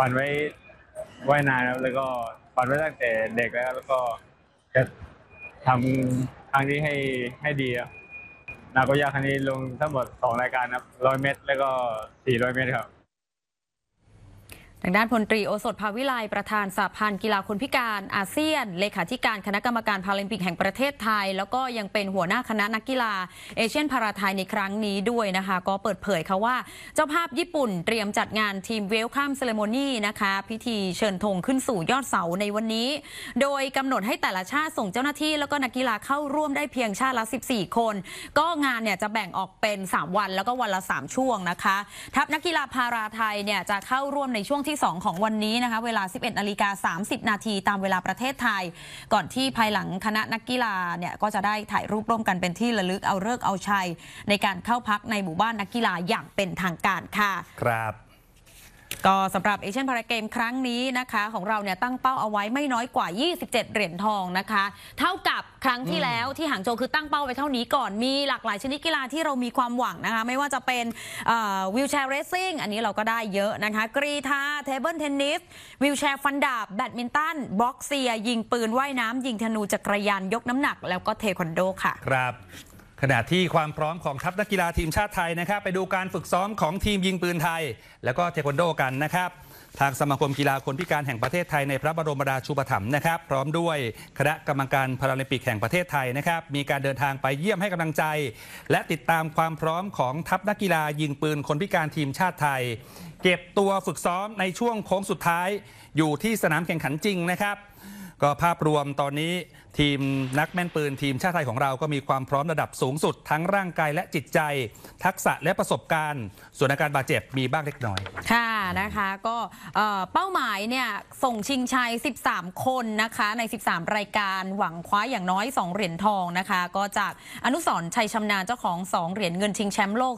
ฝันไว้นานครับแล้วก็ฝันไว้ตั้งแต่เด็กแล้วก็จะทำครั้งนี้ให้ดีครับนาโกย่าครั้งนี้ลงทั้งหมด2 รายการครับ100 เมตรแล้วก็400 เมตรครับทางด้านพลตรีโอสถภาวิไลประธานสหพันธ์กีฬาคนพิการอาเซียนเลขาธิการคณะกรรมการพาราลิมปิกแห่งประเทศไทยแล้วก็ยังเป็นหัวหน้าคณะนักกีฬาเอเชียนพาราไทยในครั้งนี้ด้วยนะคะก็เปิดเผยค่ะว่าเจ้าภาพญี่ปุ่นเตรียมจัดงานทีมเวลคัมเซเลโมนีนะคะพิธีเชิญธงขึ้นสู่ยอดเสาในวันนี้โดยกำหนดให้แต่ละชาติส่งเจ้าหน้าที่แล้วก็นักกีฬาเข้าร่วมได้เพียงชาติละ14 คนก็งานเนี่ยจะแบ่งออกเป็น3 วันแล้วก็วันละ3 ช่วงนะคะทัพนักกีฬาพาราไทยเนี่ยจะเข้าร่วมในช่วงที่2ของวันนี้นะคะเวลา 11:30 นาทีตามเวลาประเทศไทยก่อนที่ภายหลังคณะนักกีฬาเนี่ยก็จะได้ถ่ายรูปร่วมกันเป็นที่ระลึกเอาฤกษ์เอาชัยในการเข้าพักในหมู่บ้านนักกีฬาอย่างเป็นทางการค่ะครับก็สำหรับเอเชียนพาราเกมครั้งนี้นะคะของเราเนี่ยตั้งเป้าเอาไว้ไม่น้อยกว่า27 เหรียญทองนะคะเท่ากับครั้งที่แล้วที่หางโจวคือตั้งเป้าไว้เท่านี้ก่อนมีหลากหลายชนิดกีฬาที่เรามีความหวังนะคะไม่ว่าจะเป็นวีลแชร์เรซซิ่งอันนี้เราก็ได้เยอะนะคะกรีฑาเทเบิลเทนนิสวีลแชร์ฟันดาบแบดมินตันบ็อกเซียยิงปืนว่ายน้ำยิงธนูจักรยานยกน้ำหนักแล้วก็เทควันโดค่ะครับขณะที่ความพร้อมของทัพนักกีฬาทีมชาติไทยนะครับไปดูการฝึกซ้อมของทีมยิงปืนไทยแล้วก็เทควันโดกันนะครับทางสมาคมกีฬาคนพิการแห่งประเทศไทยในพระบรมราชูปถัมภ์นะครับพร้อมด้วยคณะกรรมการพาราลิมปิกแห่งประเทศไทยนะครับมีการเดินทางไปเยี่ยมให้กำลังใจและติดตามความพร้อมของทัพนักกีฬายิงปืนคนพิการทีมชาติไทยเก็บตัวฝึกซ้อมในช่วงโค้งสุดท้ายอยู่ที่สนามแข่งขันจริงนะครับก็ภาพรวมตอนนี้ทีมนักแม่นปืนทีมชาติไทยของเราก็มีความพร้อมระดับสูงสุดทั้งร่างกายและจิตใจทักษะและประสบการณ์ส่วนอาการบาดเจ็บมีบ้างเล็กน้อยค่ะนะคะก็เป้าหมายเนี่ยส่งชิงชัย13 คนนะคะใน13 รายการหวังคว้าอย่างน้อย2 เหรียญทองนะคะก็จากอนุสรณ์ชัยชำนาญเจ้าของ2 เหรียญเงินชิงแชมป์โลก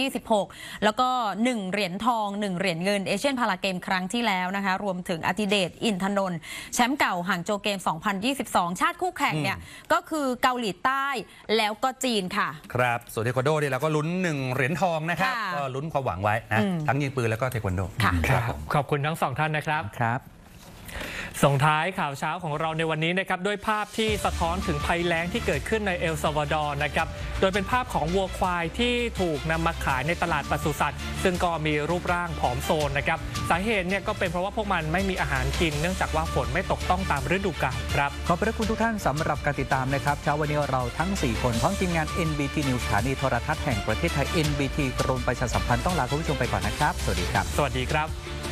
2026 แล้วก็1 เหรียญทอง1 เหรียญเงินเอเชียนพาราเกมครั้งที่แล้วนะคะรวมถึงอธิเดชอินทนนท์แชมป์เก่าหางโจวเกม 2022 ชาติคู่แข่งเนี่ยก็คือเกาหลีใต้แล้วก็จีนค่ะครับส่วนเทควันโดเนี่ยเราก็ลุ้น1 เหรียญทองนะครับก็ลุ้นความหวังไว้นะทั้งยิงปืนแล้วก็เทควันโดขอบคุณทั้ง2 ท่านนะครับครับส่งท้ายข่าวเช้าของเราในวันนี้นะครับด้วยภาพที่สะท้อนถึงภัยแล้งที่เกิดขึ้นในเอลซัลวาดอร์นะครับโดยเป็นภาพของวัวควายที่ถูกนำมาขายในตลาดปศุสัตว์ซึ่งก็มีรูปร่างผอมโซนนะครับสาเหตุเนี่ยก็เป็นเพราะว่าพวกมันไม่มีอาหารกินเนื่องจากว่าฝนไม่ตกต้องตามฤดูกาลครับขอบพระคุณทุกท่านสำหรับการติดตามนะครับเช้าวันนี้เราทั้ง4 คนพร้อมทีมงาน NBT News สถานีโทรทัศน์แห่งประเทศไทย NBT กรมประชาสัมพันธ์ต้องลาคุณผู้ชมไปก่อนนะครับสวัสดีครับสวัสดีครับ